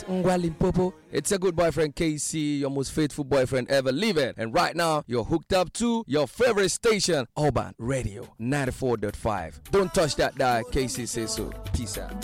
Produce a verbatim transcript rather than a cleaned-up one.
Ngwalimpopo. It's a good boyfriend, K C, your most faithful boyfriend ever living. And right now, you're hooked up to your favorite station, Urban Radio ninety-four point five. Don't touch that dial, K C says so. Peace out.